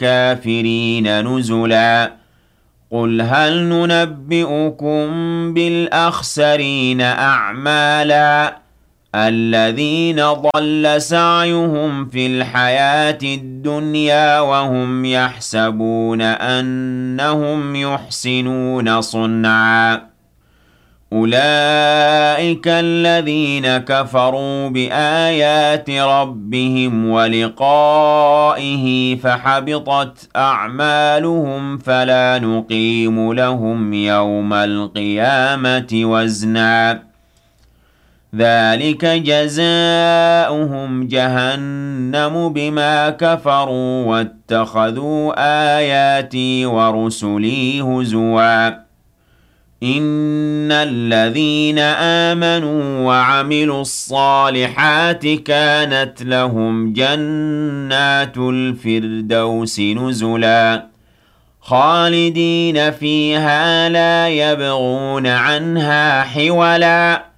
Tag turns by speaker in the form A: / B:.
A: للكافرين نزلا قل هل ننبئكم بالأخسرين أعمالا الذين ضل سعيهم في الحياة الدنيا وهم يحسبون أنهم يحسنون صنعا أولئك الذين كفروا بآيات ربهم ولقائه فحبطت أعمالهم فلا نقيم لهم يوم القيامة وزنا ذلك جزاؤهم جهنم بما كفروا واتخذوا آياتي ورسلي هزوا إن الذين آمنوا وعملوا الصالحات كانت لهم جنات الفردوس نزلا خالدين فيها لا يبغون عنها حولا